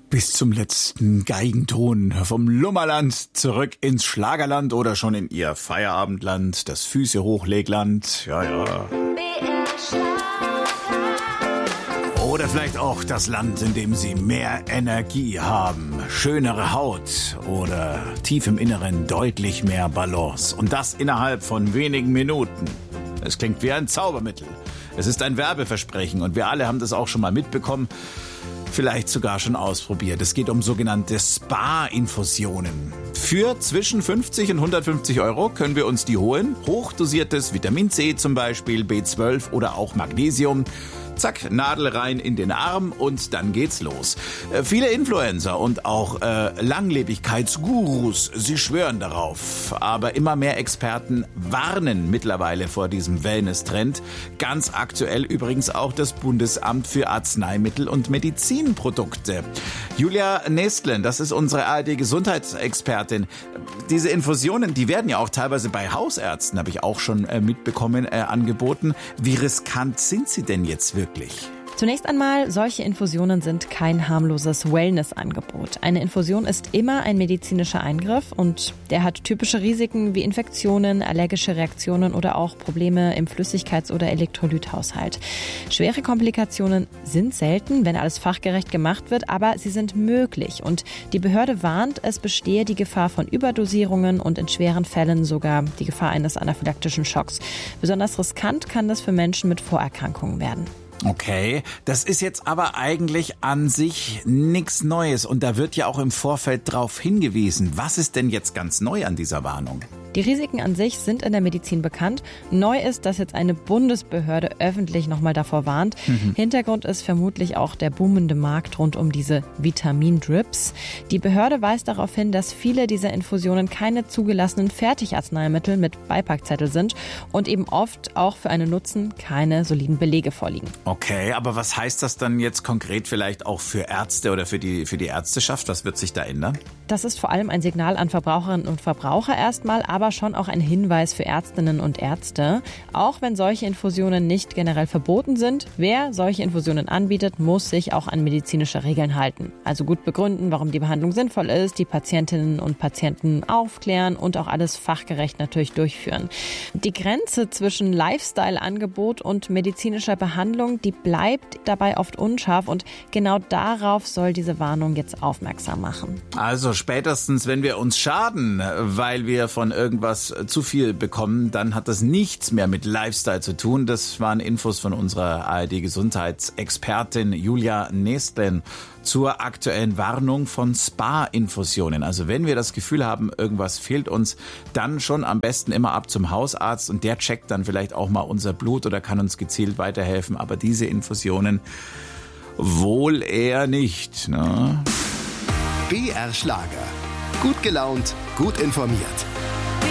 Bis zum letzten Geigenton vom Lummerland zurück ins Schlagerland oder schon in ihr Feierabendland, das Füße-Hochlegland, ja. Oder vielleicht auch das Land, in dem sie mehr Energie haben, schönere Haut oder tief im Inneren deutlich mehr Balance. Und das innerhalb von wenigen Minuten. Es klingt wie ein Zaubermittel. Es ist ein Werbeversprechen und wir alle haben das auch schon mal mitbekommen. Vielleicht sogar schon ausprobiert. Es geht um sogenannte Spa-Infusionen. Für zwischen 50 und 150 € können wir uns die holen. Hochdosiertes Vitamin C zum Beispiel, B12 oder auch Magnesium. Zack, Nadel rein in den Arm und dann geht's los. Viele Influencer und auch Langlebigkeitsgurus, sie schwören darauf. Aber immer mehr Experten warnen mittlerweile vor diesem Wellness-Trend. Ganz aktuell übrigens auch das Bundesamt für Arzneimittel und Medizinprodukte. Julia Nestlen, das ist unsere ARD-Gesundheitsexpertin. Diese Infusionen, die werden ja auch teilweise bei Hausärzten, habe ich auch schon mitbekommen, angeboten. Wie riskant sind sie denn jetzt wirklich? Zunächst einmal, solche Infusionen sind kein harmloses Wellness-Angebot. Eine Infusion ist immer ein medizinischer Eingriff und der hat typische Risiken wie Infektionen, allergische Reaktionen oder auch Probleme im Flüssigkeits- oder Elektrolythaushalt. Schwere Komplikationen sind selten, wenn alles fachgerecht gemacht wird, aber sie sind möglich und die Behörde warnt, es bestehe die Gefahr von Überdosierungen und in schweren Fällen sogar die Gefahr eines anaphylaktischen Schocks. Besonders riskant kann das für Menschen mit Vorerkrankungen werden. Okay, das ist jetzt aber eigentlich an sich nichts Neues und da wird ja auch im Vorfeld drauf hingewiesen. Was ist denn jetzt ganz neu an dieser Warnung? Die Risiken an sich sind in der Medizin bekannt. Neu ist, dass jetzt eine Bundesbehörde öffentlich nochmal davor warnt. Hintergrund ist vermutlich auch der boomende Markt rund um diese Vitamindrips. Die Behörde weist darauf hin, dass viele dieser Infusionen keine zugelassenen Fertigarzneimittel mit Beipackzettel sind und eben oft auch für einen Nutzen keine soliden Belege vorliegen. Okay, aber was heißt das dann jetzt konkret vielleicht auch für Ärzte oder für die Ärzteschaft? Was wird sich da ändern? Das ist vor allem ein Signal an Verbraucherinnen und Verbraucher erstmal, aber schon auch ein Hinweis für Ärztinnen und Ärzte. Auch wenn solche Infusionen nicht generell verboten sind, wer solche Infusionen anbietet, muss sich auch an medizinische Regeln halten. Also gut begründen, warum die Behandlung sinnvoll ist, die Patientinnen und Patienten aufklären und auch alles fachgerecht natürlich durchführen. Die Grenze zwischen Lifestyle-Angebot und medizinischer Behandlung, die bleibt dabei oft unscharf und genau darauf soll diese Warnung jetzt aufmerksam machen. Also spätestens, wenn wir uns schaden, weil wir von irgendwas zu viel bekommen, dann hat das nichts mehr mit Lifestyle zu tun. Das waren Infos von unserer ARD-Gesundheitsexpertin Julia Nestlen zur aktuellen Warnung von Spa-Infusionen. Also wenn wir das Gefühl haben, irgendwas fehlt uns, dann schon am besten immer ab zum Hausarzt und der checkt dann vielleicht auch mal unser Blut oder kann uns gezielt weiterhelfen. Aber diese Infusionen wohl eher nicht, ne? BR Schlager. Gut gelaunt, gut informiert.